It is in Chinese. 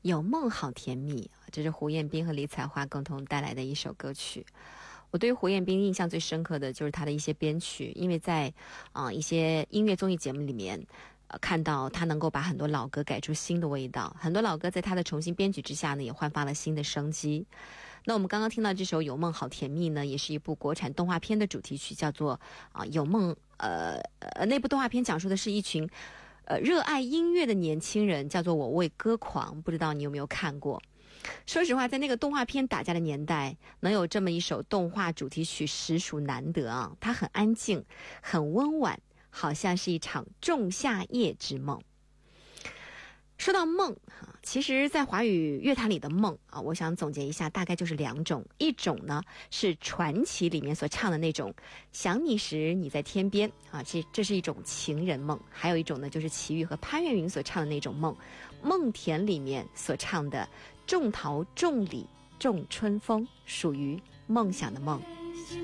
有梦好甜蜜，这是胡彦斌和李彩华共同带来的一首歌曲。我对于胡彦斌印象最深刻的就是他的一些编曲，因为在一些音乐综艺节目里面看到他能够把很多老歌改出新的味道，很多老歌在他的重新编曲之下呢，也焕发了新的生机。那我们刚刚听到这首《有梦好甜蜜》呢，也是一部国产动画片的主题曲，叫做有梦。那部动画片讲述的是一群热爱音乐的年轻人，叫做我为歌狂，不知道你有没有看过。说实话，在那个动画片打架的年代，能有这么一首动画主题曲实属难得啊！它很安静，很温婉，好像是一场仲夏夜之梦。说到梦其实在华语乐坛里的梦我想总结一下，大概就是两种。一种呢是传奇里面所唱的那种想你时你在天边这是一种情人梦。还有一种呢就是齐豫和潘越云所唱的那种梦，梦田里面所唱的种桃种李种春风，属于梦想的梦。